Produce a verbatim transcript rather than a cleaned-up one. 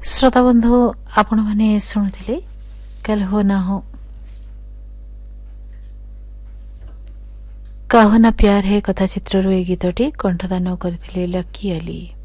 श्रोता बंधु आपण माने शुणुले कल हो ना हो कहो ना प्यार है कथा चित्रु ए गीतटी कंठदान करथिले लकी अली।